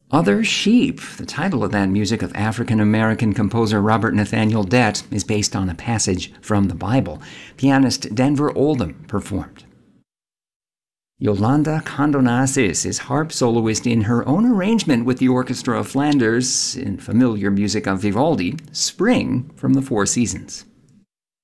Other Sheep, the title of that music of African-American composer Robert Nathaniel Dett, is based on a passage from the Bible. Pianist Denver Oldham performed. Yolanda Condonasis is harp soloist in her own arrangement with the Orchestra of Flanders in familiar music of Vivaldi, Spring from the Four Seasons.